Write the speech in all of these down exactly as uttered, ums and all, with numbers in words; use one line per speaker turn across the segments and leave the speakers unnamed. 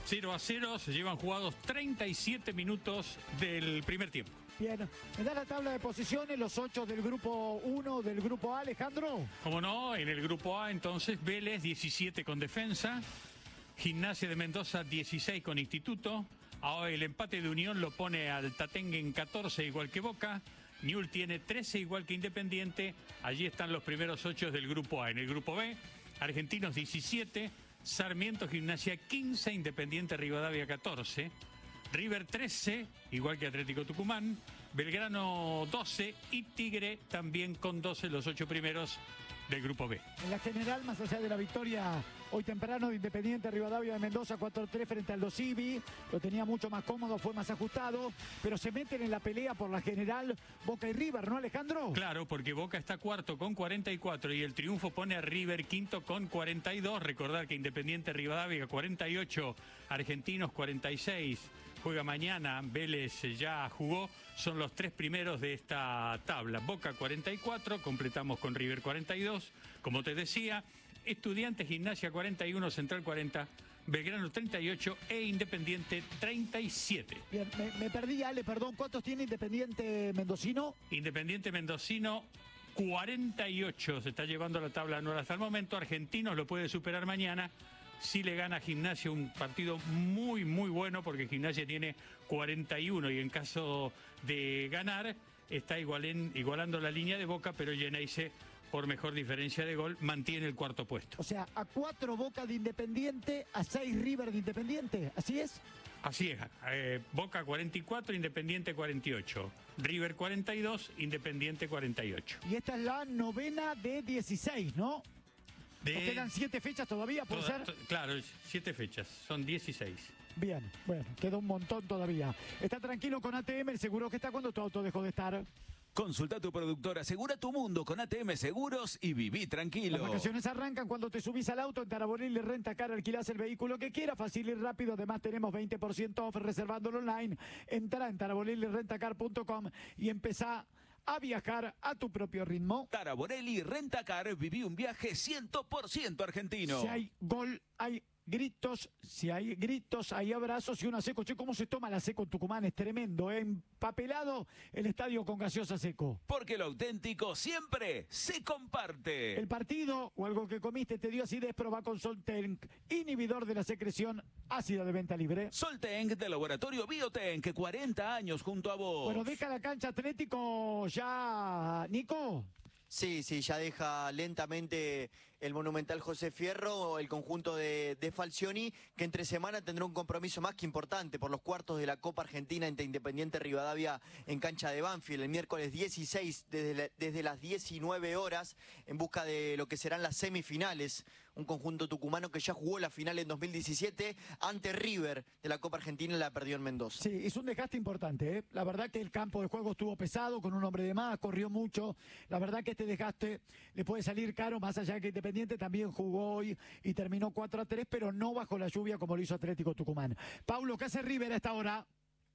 cero a cero, se llevan jugados treinta y siete minutos del primer tiempo.
Bien, ¿me da la tabla de posiciones, los ocho del grupo uno, del grupo A, Alejandro?
Como no, en el grupo A entonces Vélez diecisiete con Defensa, Gimnasia de Mendoza dieciséis con Instituto, ahora el empate de Unión lo pone al Tatengue en catorce igual que Boca, Newell's tiene trece igual que Independiente, allí están los primeros ocho del grupo A. En el grupo B, Argentinos diecisiete, Sarmiento Gimnasia quince, Independiente Rivadavia catorce, River trece, igual que Atlético Tucumán, Belgrano doce y Tigre también con doce, los ocho primeros del grupo B.
En la general, más allá de la victoria hoy temprano de Independiente Rivadavia de Mendoza cuatro tres frente al Dosivi, lo tenía mucho más cómodo, fue más ajustado, pero se meten en la pelea por la general Boca y River, ¿no, Alejandro?
Claro, porque Boca está cuarto con cuarenta y cuatro y el triunfo pone a River quinto con cuarenta y dos. Recordar que Independiente Rivadavia cuarenta y ocho, Argentinos cuarenta y seis, juega mañana, Vélez ya jugó, son los tres primeros de esta tabla. Boca cuarenta y cuatro, completamos con River cuarenta y dos, como te decía, Estudiantes Gimnasia cuarenta y uno, Central cuarenta, Belgrano treinta y ocho e Independiente treinta y siete.
Bien, me, me perdí, Ale, perdón, ¿cuántos tiene Independiente Mendocino?
Independiente Mendocino cuarenta y ocho, se está llevando la tabla anual hasta el momento. Argentinos lo puede superar mañana si le gana a Gimnasia, un partido muy muy bueno porque Gimnasia tiene cuarenta y uno y en caso de ganar está igualen, igualando la línea de Boca, pero Geneise por mejor diferencia de gol mantiene el cuarto puesto.
O sea, a cuatro Boca de Independiente, a seis River de Independiente, ¿así es?
Así es, eh, Boca cuarenta y cuatro, Independiente cuarenta y ocho, River cuarenta y dos, Independiente cuarenta y ocho.
Y esta es la novena de dieciséis, ¿no?
De...
¿Nos quedan siete fechas todavía, puede
Toda,
ser?
to, claro, siete fechas, son dieciséis.
Bien, bueno, queda un montón todavía. ¿Está tranquilo con A T M? El seguro que está cuando tu auto dejó de estar.
Consulta a tu productor, asegura tu mundo con A T M Seguros y viví tranquilo.
Las vacaciones arrancan cuando te subís al auto. En Taraborelli Renta Car alquilás el vehículo que quieras, fácil y rápido. Además tenemos veinte por ciento off reservándolo online. Entrá en taraborelli rentacar punto com y empezá a viajar a tu propio ritmo.
Taraborelli Renta Car, viví un viaje cien por ciento argentino.
Si hay gol, hay gritos, si hay gritos, hay abrazos y una Seco. Che, ¿cómo se toma la Seco en Tucumán? Es tremendo, ¿eh? Empapelado el estadio con gaseosa Seco.
Porque lo auténtico siempre se comparte.
El partido o algo que comiste te dio acidez, probá con Soltenc, inhibidor de la secreción ácida de venta libre.
Soltenc de Laboratorio Biotenc, cuarenta años junto a vos.
Bueno, deja la cancha Atlético ya, Nico.
Sí, sí, ya deja lentamente el Monumental José Fierro, el conjunto de, de Falcioni, que entre semana tendrá un compromiso más que importante por los cuartos de la Copa Argentina entre Independiente Rivadavia en cancha de Banfield, el miércoles dieciséis desde, la, desde las diecinueve horas, en busca de lo que serán las semifinales. Un conjunto tucumano que ya jugó la final en dos mil diecisiete ante River de la Copa Argentina y la perdió en Mendoza.
Sí, hizo un desgaste importante, ¿eh? La verdad que el campo de juego estuvo pesado, con un hombre de más, corrió mucho. La verdad que este desgaste le puede salir caro, más allá de que Independiente también jugó hoy y terminó cuatro a tres, pero no bajo la lluvia como lo hizo Atlético Tucumán. Paulo, ¿qué hace River a esta hora?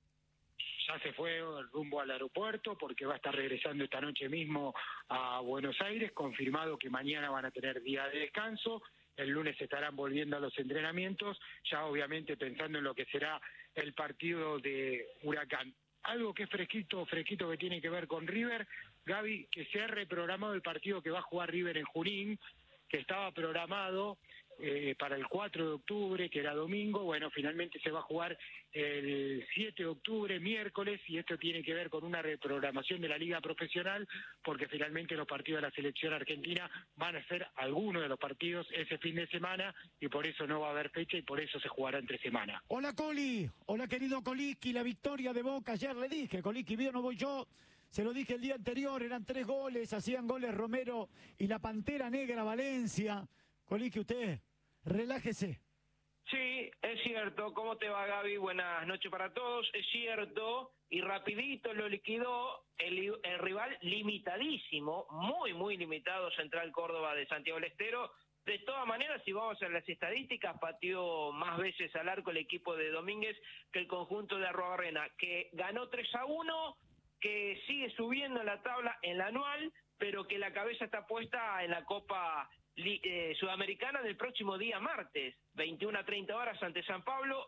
Ya se fue rumbo al aeropuerto porque va a estar regresando esta noche mismo a Buenos Aires, confirmado que mañana van a tener día de descanso, el lunes estarán volviendo a los entrenamientos, ya obviamente pensando en lo que será el partido de Huracán. Algo que es fresquito, fresquito que tiene que ver con River, Gaby, que se ha reprogramado el partido que va a jugar River en Junín, que estaba programado eh, para el cuatro de octubre, que era domingo. Bueno, finalmente se va a jugar el siete de octubre, miércoles, y esto tiene que ver con una reprogramación de la liga profesional, porque finalmente los partidos de la selección argentina van a ser algunos de los partidos ese fin de semana, y por eso no va a haber fecha y por eso se jugará entre semana.
Hola Coli, hola querido Coliqui, la victoria de Boca, ayer le dije, Coliqui, vio, no voy yo. Se lo dije el día anterior, eran tres goles, hacían goles Romero y la Pantera Negra Valencia. Coliqui, usted, relájese.
Sí, es cierto. ¿Cómo te va, Gaby? Buenas noches para todos. Es cierto, y rapidito lo liquidó el, el rival limitadísimo, muy, muy limitado, Central Córdoba de Santiago del Estero. De todas maneras, si vamos a las estadísticas, pateó más veces al arco el equipo de Domínguez que el conjunto de Arruabarrena, que ganó tres a uno, que sigue subiendo en la tabla en la anual, pero que la cabeza está puesta en la Copa eh, Sudamericana del próximo día martes, veintiuna a treinta horas ante San Pablo.